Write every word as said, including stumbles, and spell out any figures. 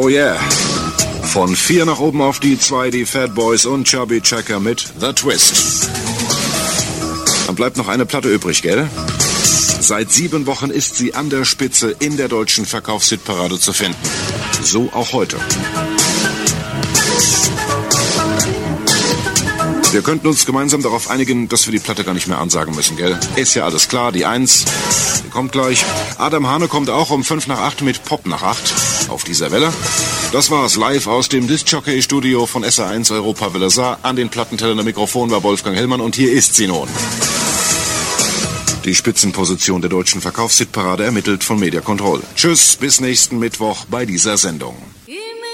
yeah. Von vier nach oben auf die zwei, die Fat Boys und Chubby Checker mit The Twist. Dann bleibt noch eine Platte übrig, gell? Seit sieben Wochen ist sie an der Spitze in der deutschen Verkaufshitparade zu finden. So auch heute. Wir könnten uns gemeinsam darauf einigen, dass wir die Platte gar nicht mehr ansagen müssen, gell? Ist ja alles klar, die Eins, die kommt gleich. Adam Hane kommt auch um fünf nach acht mit Pop nach acht auf dieser Welle. Das war's live aus dem Disc-Jockey-Studio von S R eins Europa Welle Saar. An den Plattentellern am Mikrofon war Wolfgang Hellmann und hier ist sie nun. Die Spitzenposition der deutschen Verkaufshitparade ermittelt von Media Control. Tschüss, bis nächsten Mittwoch bei dieser Sendung.